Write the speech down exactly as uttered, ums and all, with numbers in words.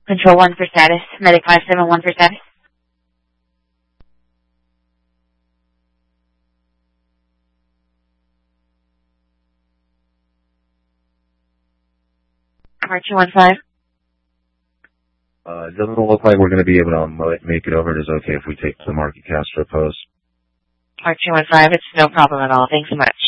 Control one for status. Medic five seven one for status. Archer one five. Uh, it doesn't look like we're going to be able to make it over. It is okay if we take the Market Castro post. Archer one five, it's no problem at all. Thanks so much.